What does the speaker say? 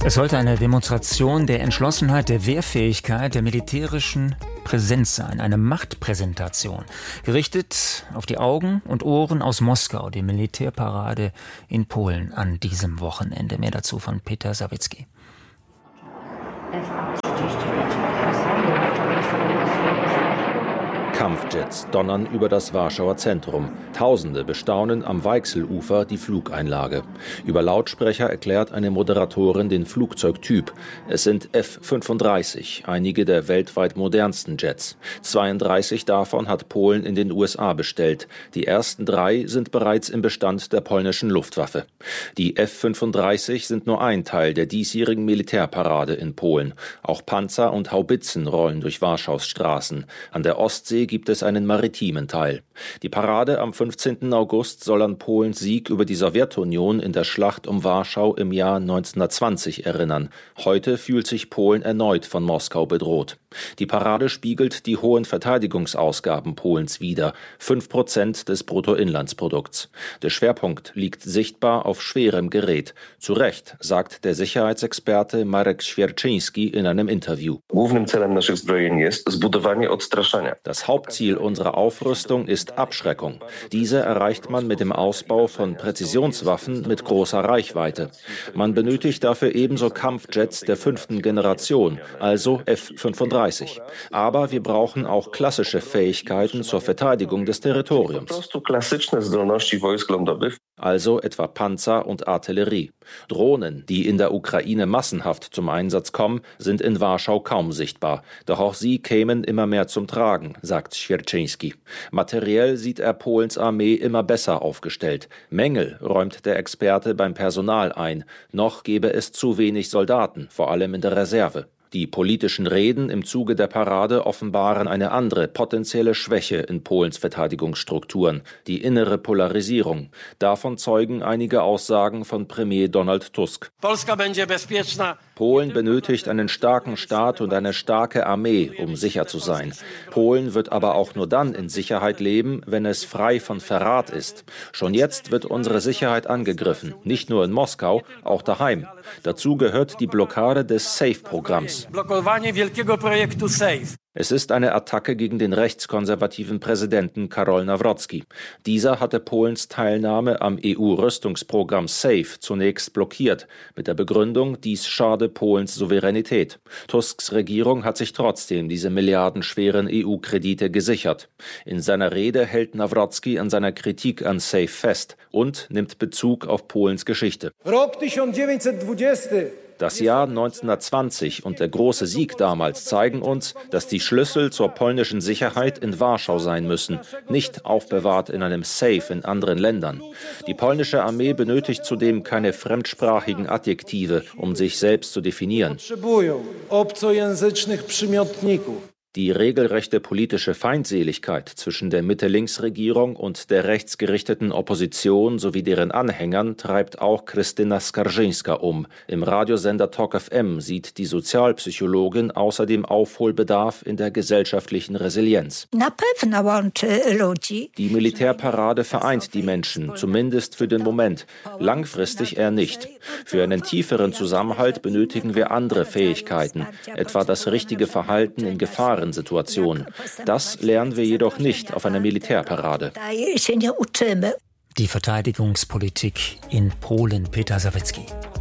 Es sollte eine Demonstration der Entschlossenheit, der Wehrfähigkeit, der militärischen Präsenz sein, eine Machtpräsentation, gerichtet auf die Augen und Ohren aus Moskau, die Militärparade in Polen an diesem Wochenende. Mehr dazu von Peter Sawicki. Kampfjets donnern über das Warschauer Zentrum. Tausende bestaunen am Weichselufer die Flugeinlage. Über Lautsprecher erklärt eine Moderatorin den Flugzeugtyp. Es sind F-35, einige der weltweit modernsten Jets. 32 davon hat Polen in den USA bestellt. Die ersten 3 sind bereits im Bestand der polnischen Luftwaffe. Die F-35 sind nur ein Teil der diesjährigen Militärparade in Polen. Auch Panzer und Haubitzen rollen durch Warschaus Straßen. An der Ostsee gibt es einen maritimen Teil. Die Parade am 15. August soll an Polens Sieg über die Sowjetunion in der Schlacht um Warschau im Jahr 1920 erinnern. Heute fühlt sich Polen erneut von Moskau bedroht. Die Parade spiegelt die hohen Verteidigungsausgaben Polens wider, 5% des Bruttoinlandsprodukts. Der Schwerpunkt liegt sichtbar auf schwerem Gerät. Zu Recht, sagt der Sicherheitsexperte Marek Świerczyński in einem Interview. Das Hauptziel unserer Aufrüstung ist Abschreckung. Diese erreicht man mit dem Ausbau von Präzisionswaffen mit großer Reichweite. Man benötigt dafür ebenso Kampfjets der 5. Generation, also F-35. Aber wir brauchen auch klassische Fähigkeiten zur Verteidigung des Territoriums. Also etwa Panzer und Artillerie. Drohnen, die in der Ukraine massenhaft zum Einsatz kommen, sind in Warschau kaum sichtbar. Doch auch sie kämen immer mehr zum Tragen, sagt Świerczyński. Materiell sieht er Polens Armee immer besser aufgestellt. Mängel räumt der Experte beim Personal ein. Noch gäbe es zu wenig Soldaten, vor allem in der Reserve. Die politischen Reden im Zuge der Parade offenbaren eine andere potenzielle Schwäche in Polens Verteidigungsstrukturen, die innere Polarisierung. Davon zeugen einige Aussagen von Premier Donald Tusk. Polen benötigt einen starken Staat und eine starke Armee, um sicher zu sein. Polen wird aber auch nur dann in Sicherheit leben, wenn es frei von Verrat ist. Schon jetzt wird unsere Sicherheit angegriffen, nicht nur in Moskau, auch daheim. Dazu gehört die Blockade des SAFE-Programms. Es ist eine Attacke gegen den rechtskonservativen Präsidenten Karol Nawrocki. Dieser hatte Polens Teilnahme am EU-Rüstungsprogramm SAFE zunächst blockiert, mit der Begründung, dies schade Polens Souveränität. Tusks Regierung hat sich trotzdem diese milliardenschweren EU-Kredite gesichert. In seiner Rede hält Nawrocki an seiner Kritik an SAFE fest und nimmt Bezug auf Polens Geschichte. Das Jahr 1920 und der große Sieg damals zeigen uns, dass die Schlüssel zur polnischen Sicherheit in Warschau sein müssen, nicht aufbewahrt in einem Safe in anderen Ländern. Die polnische Armee benötigt zudem keine fremdsprachigen Adjektive, um sich selbst zu definieren. Die regelrechte politische Feindseligkeit zwischen der Mitte-Links-Regierung und der rechtsgerichteten Opposition sowie deren Anhängern treibt auch Krystyna Skarżyńska um. Im Radiosender Tok FM sieht die Sozialpsychologin außerdem Aufholbedarf in der gesellschaftlichen Resilienz. Die Militärparade vereint die Menschen, zumindest für den Moment. Langfristig eher nicht. Für einen tieferen Zusammenhalt benötigen wir andere Fähigkeiten, etwa das richtige Verhalten in Gefahren. Situationen. Das lernen wir jedoch nicht auf einer Militärparade. Die Verteidigungspolitik in Polen, Peter Sawicki.